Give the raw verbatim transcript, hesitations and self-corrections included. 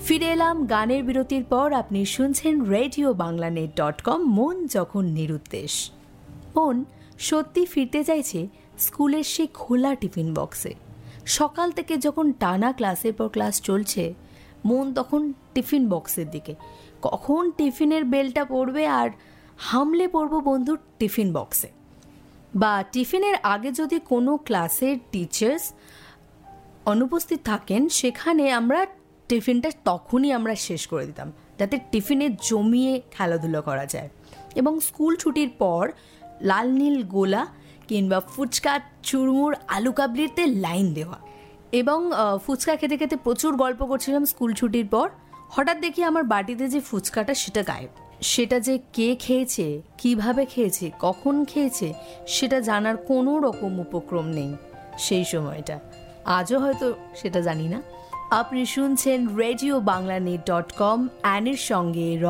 ফিরে এলাম গানের বিরতির পর। আপনি শুনছেন radio Bangla net dot com. মন যখন নিরুদ্দেশ, মন সত্যি ফিরতে চাইছে স্কুলের সেই খোলা টিফিন বক্সে। সকাল থেকে যখন টানা ক্লাসের পর ক্লাস চলছে, মন তখন টিফিন বক্সের দিকে। কখন টিফিনের বেলটা পড়বে আর হামলে পড়ব বন্ধুর টিফিন বক্সে। বা টিফিনের আগে যদি কোনো ক্লাসের টিচার্স অনুপস্থিত থাকেন, সেখানে আমরা টিফিনটা তখনই আমরা শেষ করে দিতাম, যাতে টিফিনে জমিয়ে খেলাধুলো করা যায়। এবং স্কুল ছুটির পর লাল নীল গোলা কিংবা ফুচকা, চুরমুর, আলু কাবলিতে লাইন দেওয়া। এবং ফুচকা খেতে খেতে প্রচুর গল্প করছিলাম স্কুল ছুটির পর। হঠাৎ দেখি আমার বাটিতে যে ফুচকাটা সেটা গায়েব। সেটা যে কে খেয়েছে, কিভাবে খেয়েছে, কখন খেয়েছে, সেটা জানার কোনো রকম উপক্রম নেই সেই সময়টা। আজও হয়তো সেটা জানি না। আপনি শুনছেন radio Bangla net dot com, অ্যানের সঙ্গে